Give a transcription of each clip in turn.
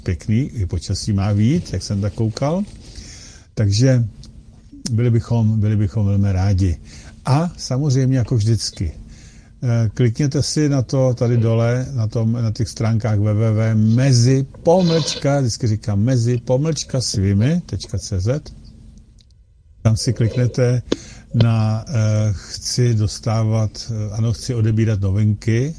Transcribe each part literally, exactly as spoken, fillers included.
pěkný, i počasí má víc, jak jsem tak koukal. Takže byli bychom, byli bychom velmi rádi. A samozřejmě jako vždycky, klikněte si na to tady dole, na, tom, na těch stránkách www mezi pomlčka, vždycky říkám mezi pomlčka svými tečka cé zet. Tam si kliknete na uh, chci dostávat, uh, ano, chci odebírat novinky,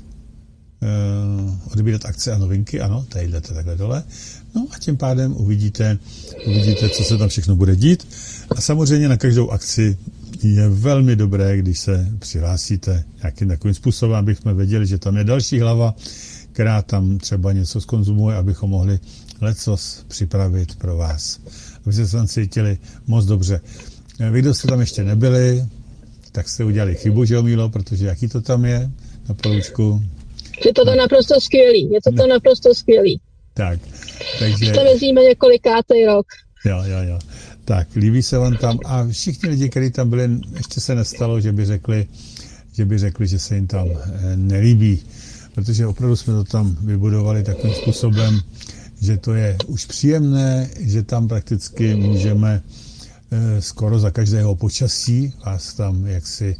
uh, odebírat akce a novinky, ano, tady jdete takhle dole. No a tím pádem uvidíte, uvidíte, co se tam všechno bude dít. A samozřejmě na každou akci je velmi dobré, když se přihlásíte nějakým takovým způsobem, abychom věděli, že tam je další hlava, která tam třeba něco zkonzumuje, abychom mohli lecos připravit pro vás. Abyste se tam cítili moc dobře. Vy, kdo jste tam ještě nebyli, tak jste udělali chybu, že jo, Mílo, protože jaký to tam je na Poloučku? Je to tam naprosto skvělý, je to tam naprosto skvělý. Tak, takže... Už tam jezdíme několikátý rok. Jo, jo, jo. Tak, líbí se vám tam a všichni lidi, kteří tam byli, ještě se nestalo, že by řekli, že by řekli, že se jim tam nelíbí, protože opravdu jsme to tam vybudovali takovým způsobem, že to je už příjemné, že tam prakticky můžeme skoro za každého počasí vás tam jaksi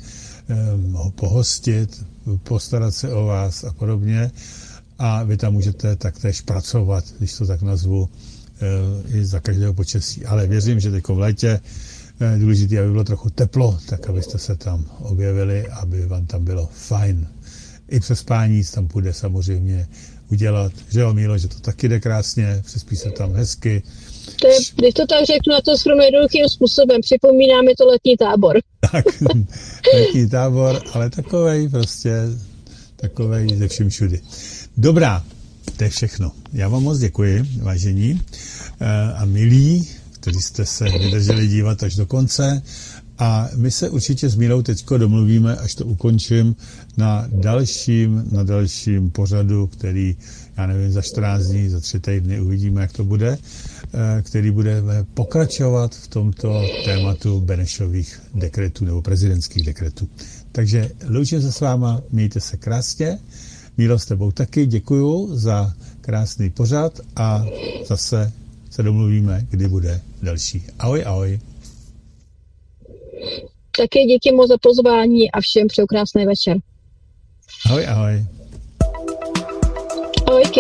pohostit, postarat se o vás a podobně a vy tam můžete taktéž pracovat, když to tak nazvu, i za každého počasí. Ale věřím, že teď v létě je důležité, aby bylo trochu teplo, tak abyste se tam objevili, aby vám tam bylo fajn. I přespání tam půjde samozřejmě udělat. Že jo, Mílo, že to taky jde krásně, přespí se tam hezky. To je, když to tak řeknu, na to shrnu jednoduchým způsobem, připomíná mi to letní tábor. Tak, letní tábor, ale takovej prostě, takovej ze vším všudy. Dobrá, to je všechno. Já vám moc děkuji, vážení a milí, kteří jste se vydrželi dívat až do konce. A my se určitě s Mílou teďko domluvíme, až to ukončím, na dalším, na dalším pořadu, který, já nevím, za čtrnáct dní, za tři týdny uvidíme, jak to bude, který budeme pokračovat v tomto tématu Benešových dekretů nebo prezidentských dekretů. Takže loučím se s váma, mějte se krásně. Mílo, s tebou taky děkuju za krásný pořad a zase se domluvíme, kdy bude další. Ahoj, ahoj. Taky díky moc za pozvání a všem přeju krásný večer. Ahoj, ahoj. Ahojky.